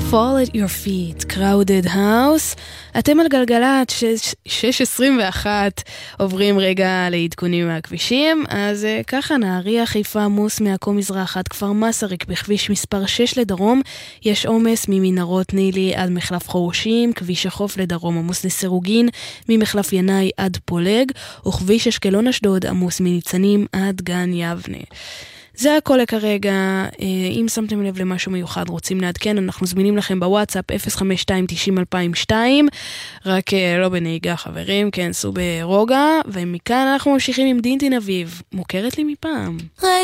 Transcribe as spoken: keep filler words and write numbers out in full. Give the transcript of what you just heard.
Fall at your feet, crowded house. אתם על גלגלת שש עשרים ואחת, עוברים רגע לעדכונים מהכבישים. אז ככה, נהריה, חיפה, עמוס מעכו מזרח עד כפר מסריק בכביש מספר שש לדרום. יש עומס ממנהרות נילי עד מחלף חורשים, כביש החוף לדרום עמוס לסירוגין, ממחלף ינאי עד פולג, וכביש אשקלון אשדוד עמוס מניצנים עד גן יבנה. זה הכל לכרגע. אם שמתם לב למשהו מיוחד רוצים לעדכן, אנחנו זמינים לכם בוואטסאפ אפס חמש שתיים תשעים אלפיים ושתיים, רק לא בנהיגה חברים, כן, סעו ברוגע. ומכאן אנחנו ממשיכים עם דין דין אביב, מוכרת לי מפעם.